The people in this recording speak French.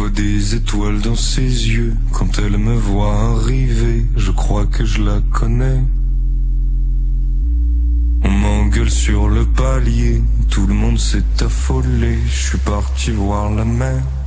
vois des étoiles dans ses yeux. Quand elle me voit arriver, je crois que je la connais. On m'engueule sur le palier, tout le monde s'est affolé. Je suis parti voir la mer.